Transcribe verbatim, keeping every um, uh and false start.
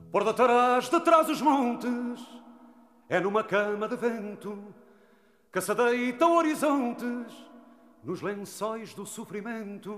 Por detrás, detrás os montes, é numa cama de vento que se deitam horizontes nos lençóis do sofrimento.